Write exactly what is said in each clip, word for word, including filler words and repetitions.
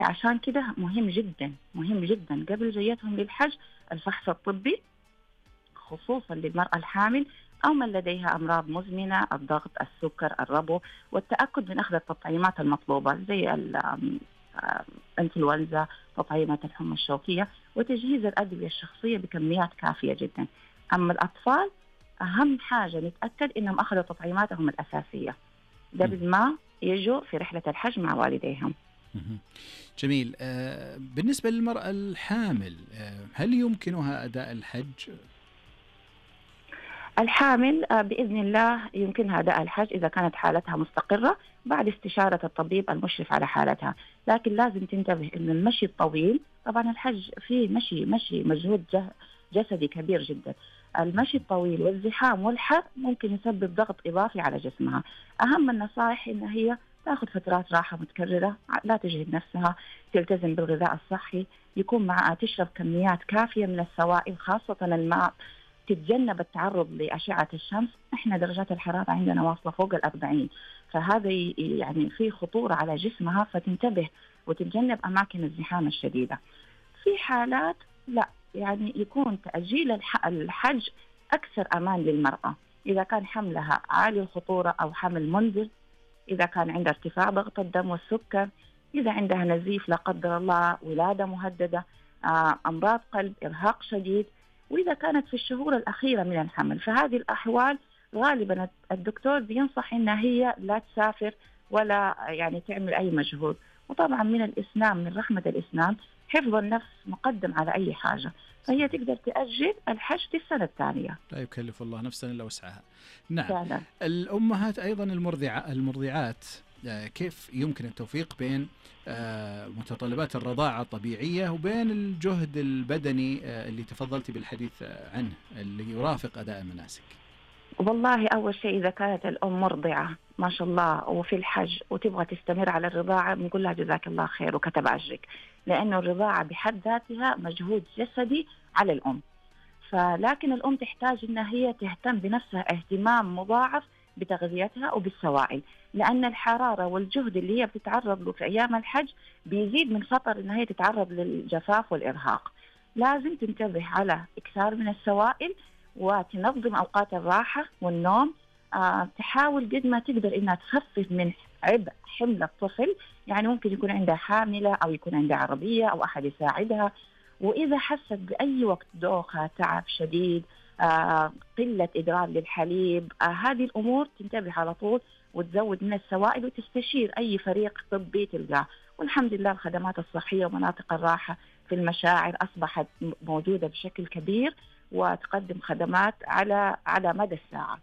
عشان كده مهم جدا مهم جدا قبل جيتهم للحج الفحص الطبي، خصوصا للمرأة الحامل أو من لديها أمراض مزمنة، الضغط، السكر، الربو، والتأكد من أخذ التطعيمات المطلوبة زي الإنفلونزا، تطعيمات الحمى الشوكية، وتجهيز الأدوية الشخصية بكميات كافية جدا. أما الأطفال أهم حاجة نتأكد إنهم أخذوا تطعيماتهم الأساسية قبل ما يجوا في رحلة الحج مع والديهم. جميل. آه بالنسبة للمرأة الحامل، آه هل يمكنها أداء الحج؟ الحامل بإذن الله يمكنها أداء الحج إذا كانت حالتها مستقرة بعد استشارة الطبيب المشرف على حالتها، لكن لازم تنتبه إن المشي الطويل، طبعا الحج فيه مشي مشي مجهود جسدي كبير جدا، المشي الطويل والزحام والحر ممكن يسبب ضغط إضافي على جسمها. أهم النصائح إن هي تأخذ فترات راحة متكررة، لا تجهد نفسها، تلتزم بالغذاء الصحي، يكون معها تشرب كميات كافية من السوائل خاصة الماء، تتجنب التعرض لأشعة الشمس. إحنا درجات الحرارة عندنا واصلة فوق الأربعين، فهذا يعني في خطورة على جسمها، فتنتبه وتتجنب أماكن الزحام الشديدة. في حالات لا يعني يكون تأجيل الحج أكثر أمان للمرأة إذا كان حملها عالي الخطورة أو حمل منزل، إذا كان عندها ارتفاع ضغط الدم والسكر، إذا عندها نزيف لا قدر الله، ولادة مهددة، أمراض قلب، إرهاق شديد، وإذا كانت في الشهور الأخيرة من الحمل. فهذه الأحوال غالبا الدكتور بينصح إنها هي لا تسافر ولا يعني تعمل أي مجهود. وطبعا من الإسلام، من رحمة الإسلام، حفظ النفس مقدم على أي حاجة، فهي تقدر تأجل الحج في السنة الثانية. لا يكلف الله نفسا إلا وسعها. نعم. فعلا. الأمهات أيضا المرضع المرضعات كيف يمكن التوفيق بين متطلبات الرضاعة الطبيعية وبين الجهد البدني اللي تفضلتي بالحديث عنه اللي يرافق أداء المناسك؟ والله أول شيء إذا كانت الأم مرضعة ما شاء الله وفي الحج وتبغى تستمر على الرضاعة، بنقول لها جزاك الله خير وكتب أجرك، لأنه الرضاعة بحد ذاتها مجهود جسدي على الأم. فلكن الأم تحتاج إن هي تهتم بنفسها اهتمام مضاعف بتغذيتها وبالسوائل، لأن الحرارة والجهد اللي هي بتتعرض له في أيام الحج بيزيد من خطر إن هي تتعرض للجفاف والإرهاق. لازم تنتبه على إكثار من السوائل وتنظم أوقات الراحة والنوم. آه تحاول قد ما تقدر إنها تخفف من عبء حمل الطفل، يعني ممكن يكون عندها حاملة أو يكون عندها عربية أو أحد يساعدها. وإذا حست بأي وقت دوخة، تعب شديد، آه، قلة إدرار للحليب، آه، هذه الأمور تنتبه على طول وتزود من السوائل وتستشير أي فريق طبي تلقاه. والحمد لله الخدمات الصحية ومناطق الراحة في المشاعر أصبحت موجودة بشكل كبير وتقدم خدمات على على مدى الساعة.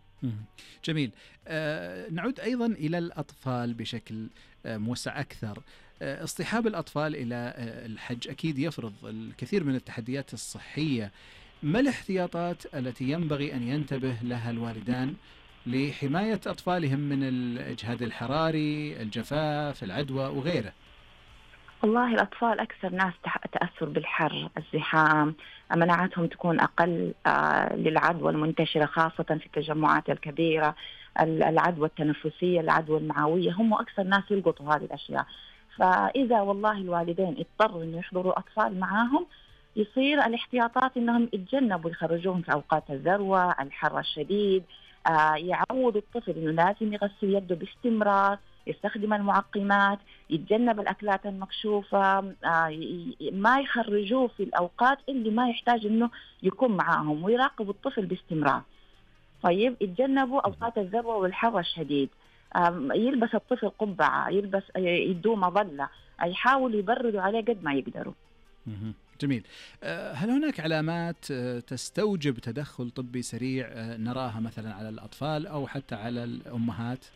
جميل. آه، نعود أيضا إلى الأطفال بشكل آه، موسع أكثر. آه، اصطحاب الأطفال إلى آه، الحج أكيد يفرض الكثير من التحديات الصحية. ما الاحتياطات التي ينبغي أن ينتبه لها الوالدان لحماية أطفالهم من الإجهاد الحراري، الجفاف، العدوى وغيره؟ والله الأطفال أكثر ناس تأثر بالحر، الزحام، مناعتهم تكون أقل آه للعدوى المنتشرة خاصة في التجمعات الكبيرة، العدوى التنفسية، العدوى المعوية، هم أكثر ناس يلقطوا هذه الأشياء. فإذا والله الوالدين اضطروا إنه يحضروا أطفال معاهم، يصير الاحتياطات إنهم يتجنبوا يخرجوهم في أوقات الذروة، الحر الشديد، آه يعودوا الطفل إنه لازم يغسل يده باستمرار، يستخدم المعقمات، يتجنب الأكلات المكشوفة، ما يخرجوه في الأوقات اللي ما يحتاج إنه يكون معاهم، ويراقبوا الطفل باستمرار. طيب يتجنبوا أوقات الذروة والحر الشديد، يلبس الطفل قبعة، يلبس يدوه مظلة، يحاولوا يبردوا عليه قد ما يقدروا. جميل. هل هناك علامات تستوجب تدخل طبي سريع نراها مثلا على الأطفال أو حتى على الأمهات؟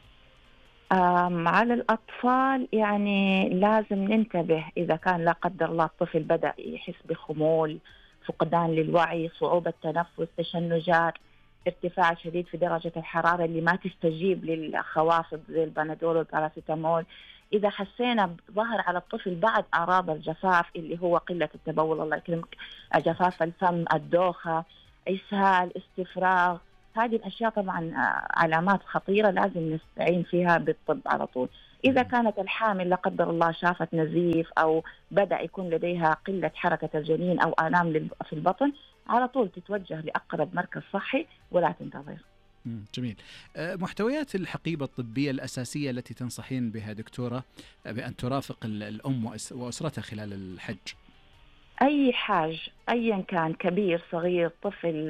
على الأطفال يعني لازم ننتبه إذا كان لا قدر الله الطفل بدأ يحس بخمول، فقدان للوعي، صعوبة تنفس، تشنجات، ارتفاع شديد في درجة الحرارة اللي ما تستجيب للخوافض زي البنادول والباراسيتامول. إذا حسينا ظهر على الطفل بعد أعراض الجفاف اللي هو قلة التبول، الله يكرمك، جفاف الفم، الدوخة، إسهال، استفراغ، هذه الأشياء طبعا علامات خطيرة لازم نستعين فيها بالطب على طول. إذا كانت الحامل لا قدر الله شافت نزيف أو بدأ يكون لديها قلة حركة الجنين أو آلام في البطن، على طول تتوجه لأقرب مركز صحي ولا تنتظر. جميل. محتويات الحقيبة الطبية الأساسية التي تنصحين بها دكتورة بأن ترافق الأم وأسرتها خلال الحج؟ أي حاج أيا كان، كبير صغير طفل،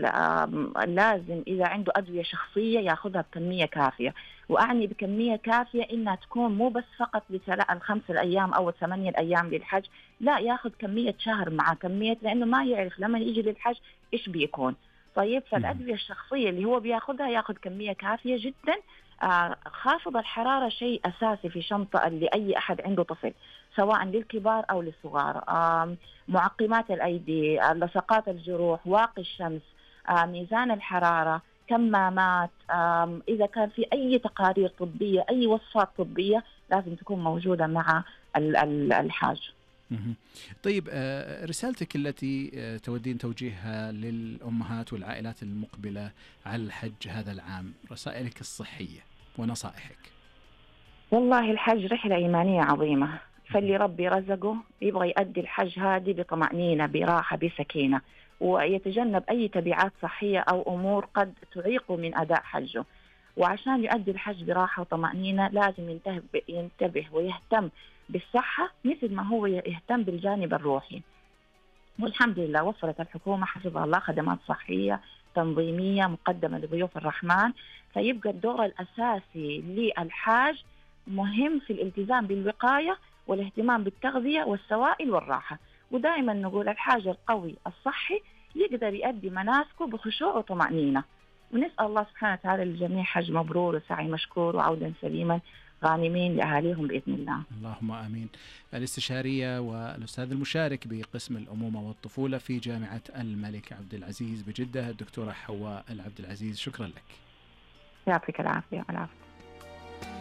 لازم إذا عنده أدوية شخصية يأخذها بكمية كافية. وأعني بكمية كافية إنها تكون مو بس فقط للخمس الأيام أو الثمانية الأيام للحج، لا، يأخذ كمية شهر مع كمية، لأنه ما يعرف لما يجي للحج إيش بيكون. طيب، فالأدوية الشخصية اللي هو بياخذها يأخذ كمية كافية جدا. آه خافض الحرارة شيء أساسي في شنطة لأي أحد عنده طفل، سواء للكبار أو للصغار. آه معقمات الأيدي، لصقات الجروح، واقي الشمس، آه ميزان الحرارة، كمامات. آه إذا كان في أي تقارير طبية، أي وصفات طبية، لازم تكون موجودة مع الحاج. طيب، رسالتك التي تودين توجيهها للأمهات والعائلات المقبلة على الحج هذا العام، رسائلك الصحية ونصائحك. والله الحج رحلة إيمانية عظيمة، فاللي ربي رزقه يبغى يؤدي الحج هذه بطمأنينة، براحة، بسكينة، ويتجنب أي تبعات صحية أو أمور قد تعيقه من أداء حجه. وعشان يؤدي الحج براحة وطمأنينة لازم ينتبه, ينتبه ويهتم بالصحة مثل ما هو يهتم بالجانب الروحي. والحمد لله وفرت الحكومة حفظها الله خدمات صحية تنظيمية مقدمة لضيوف الرحمن، فيبقى الدور الأساسي للحاج مهم في الالتزام بالوقاية والاهتمام بالتغذية والسوائل والراحة. ودائما نقول الحاج القوي الصحي يقدر يؤدي مناسكه بخشوع وطمأنينة. ونسأل الله سبحانه وتعالى للجميع حج مبرور وسعي مشكور وعودا سليما غانمين لأهاليهم بإذن الله. اللهم آمين. الاستشارية والأستاذ المشارك بقسم الأمومة والطفولة في جامعة الملك عبد العزيز بجدة، الدكتورة حواء العبد العزيز، شكرا لك. يعطيك العافية. العافية.